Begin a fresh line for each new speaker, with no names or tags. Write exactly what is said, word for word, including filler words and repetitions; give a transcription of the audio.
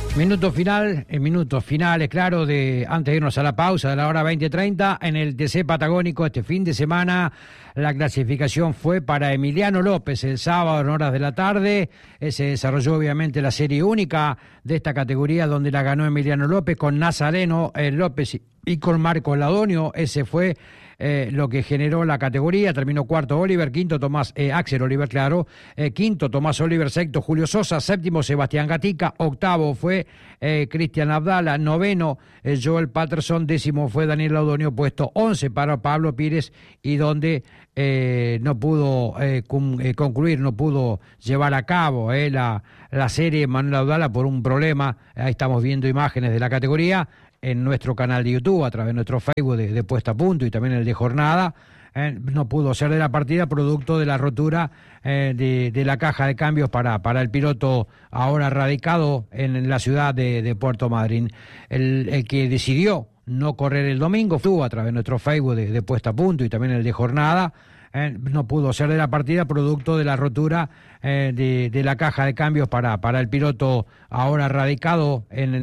Minuto final, en minutos finales, claro, de antes de irnos a la pausa de la hora veinte treinta, en el T C Patagónico este fin de semana, la clasificación fue para Emiliano López el sábado en horas de la tarde. Se desarrolló obviamente la serie única de esta categoría donde la ganó Emiliano López con Nazareno eh, López y con Marcos Ladonio. Ese fue Eh, lo que generó la categoría. Terminó cuarto Oliver, quinto Tomás, eh, Axel Oliver, claro, eh, quinto Tomás Oliver, sexto Julio Sosa, séptimo Sebastián Gatica, octavo fue eh, Cristian Abdala, noveno eh, Joel Patterson, décimo fue Daniel Laudonio, puesto once para Pablo Pires, y donde eh, no pudo eh, cum, eh, concluir, no pudo llevar a cabo eh, la, la serie Manuel Abdala por un problema. Ahí estamos viendo imágenes de la categoría en nuestro canal de YouTube, a través de nuestro Facebook de, de Puesta a Punto y también el de Jornada. Eh, no pudo ser de la partida producto de la rotura eh, de, de la caja de cambios para, para el piloto ahora radicado en la ciudad de, de Puerto Madryn. El, el que decidió no correr el domingo estuvo a través de nuestro Facebook de, de Puesta a Punto y también el de Jornada. Eh, no pudo ser de la partida producto de la rotura eh, de, de la caja de cambios para, para el piloto ahora radicado en